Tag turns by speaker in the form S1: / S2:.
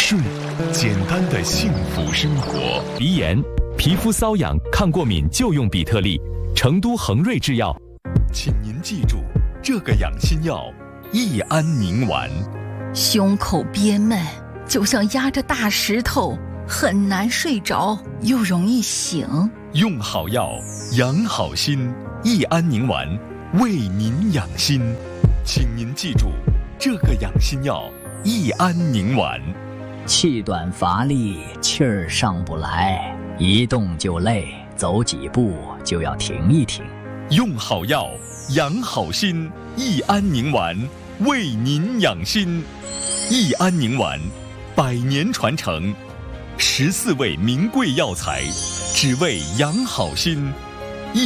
S1: 顺，简单的幸福生活。
S2: 鼻炎、皮肤瘙痒、抗过敏就用比特利，成都恒瑞制药。
S1: 请您记住这个养心药：益安宁丸。
S3: 胸口憋闷，就像压着大石头，很难睡着，又容易醒。
S1: 用好药，养好心。益安宁丸，为您养心。请您记住这个养心药：益安宁丸。
S4: 气短乏力，气儿上不来，一动就累，走几步就要停一停。
S1: 用好药，养好心。益安宁丸，为您养心。益安宁丸，100年传承，14味名贵药材，只为养好心，